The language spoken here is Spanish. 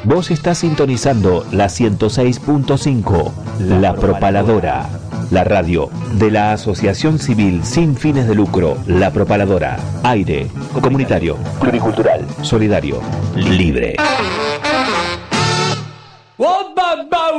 Vos estás sintonizando la 106.5, La Propaladora, la radio de la Asociación Civil Sin Fines de Lucro, La Propaladora. Aire, comunitario, pluricultural, solidario, libre.